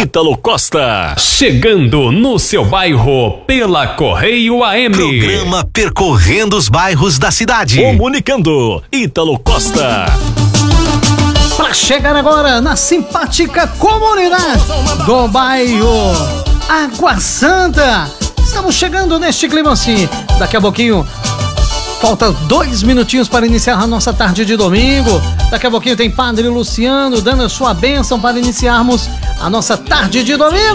Ítalo Costa. Chegando no seu bairro pela Correio AM. Programa percorrendo os bairros da cidade. Comunicando, Ítalo Costa. Para chegar agora na simpática comunidade do bairro Água Santa. Estamos chegando neste clima assim. Daqui a pouquinho, falta 2 minutinhos para iniciar a nossa tarde de domingo. Daqui a pouquinho tem Padre Luciano dando a sua bênção para iniciarmos a nossa tarde de domingo.